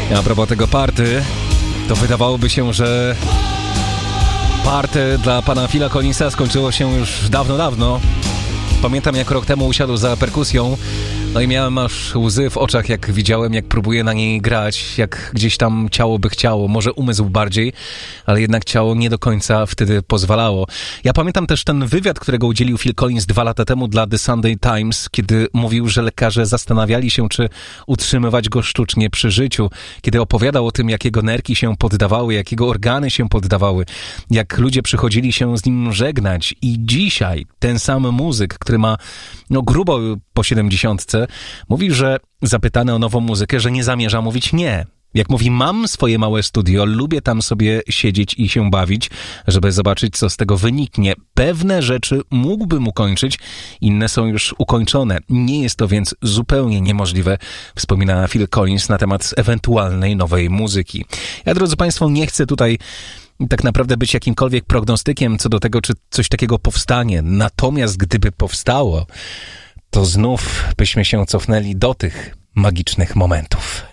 A propos tego party, to wydawałoby się, że party dla pana Phila Collinsa skończyło się już dawno. Pamiętam, jak rok temu usiadł za perkusją, no i miałem aż łzy w oczach, jak widziałem, jak próbuje na niej grać, jak gdzieś tam ciało by chciało, może umysł bardziej, ale jednak ciało nie do końca wtedy pozwalało. Ja pamiętam też ten wywiad, którego udzielił Phil Collins 2 lata temu dla The Sunday Times, kiedy mówił, że lekarze zastanawiali się, czy utrzymywać go sztucznie przy życiu, kiedy opowiadał o tym, jak jego nerki się poddawały, jak jego organy się poddawały, jak ludzie przychodzili się z nim żegnać. I dzisiaj ten sam muzyk, który ma grubo po 70, mówi, że zapytany o nową muzykę, że nie zamierza mówić nie. Jak mówi, mam swoje małe studio, lubię tam sobie siedzieć i się bawić, żeby zobaczyć, co z tego wyniknie. Pewne rzeczy mógłbym ukończyć, inne są już ukończone. Nie jest to więc zupełnie niemożliwe, wspomina Phil Collins na temat ewentualnej nowej muzyki. Ja, drodzy Państwo, nie chcę tutaj tak naprawdę być jakimkolwiek prognostykiem co do tego, czy coś takiego powstanie. Natomiast gdyby powstało, to znów byśmy się cofnęli do tych magicznych momentów.